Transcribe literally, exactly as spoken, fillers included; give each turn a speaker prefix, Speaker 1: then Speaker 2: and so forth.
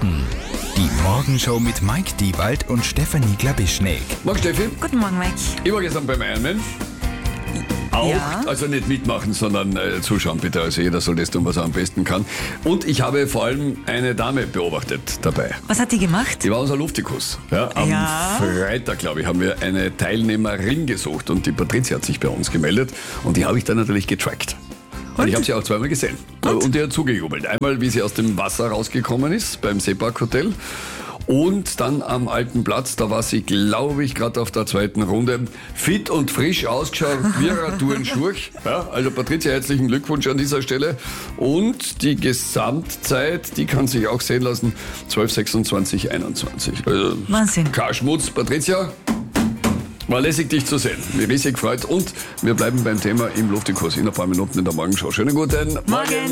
Speaker 1: Minuten. Die Morgenshow mit Mike Diewald und Stefanie Glabischnik.
Speaker 2: Morgen, Steffi.
Speaker 3: Guten Morgen, Mike.
Speaker 2: Ich war gestern beim Ironman. Auch,
Speaker 3: Ja.
Speaker 2: also nicht mitmachen, sondern äh, zuschauen bitte. Also jeder soll das tun, was er am besten kann. Und ich habe vor allem eine Dame beobachtet dabei.
Speaker 3: Was hat die gemacht?
Speaker 2: Die war unser Luftikus. Ja, am
Speaker 3: Ja.
Speaker 2: Freitag, glaube ich, haben wir eine Teilnehmerin gesucht und die Patricia hat sich bei uns gemeldet und die habe ich dann natürlich getrackt. Und,
Speaker 3: Und?
Speaker 2: ich habe sie auch zweimal gesehen. Und, und die hat zugejubelt. Einmal, wie sie aus dem Wasser rausgekommen ist, beim Seepark Hotel. Und dann am Alten Platz, da war sie, glaube ich, gerade auf der zweiten Runde. Fit und frisch ausgeschaut, wie ein Radtourenschurch. Ja, also Patricia, herzlichen Glückwunsch an dieser Stelle. Und die Gesamtzeit, die kann sich auch sehen lassen, zwölf sechsundzwanzig einundzwanzig. Also,
Speaker 3: Wahnsinn.
Speaker 2: kein Schmutz. Patricia, war lässig, dich zu sehen. Mir riesig gefreut. Und wir bleiben beim Thema im Luftikus in ein paar Minuten in der Morgenshow. Schönen guten Morgen.
Speaker 3: Morgen.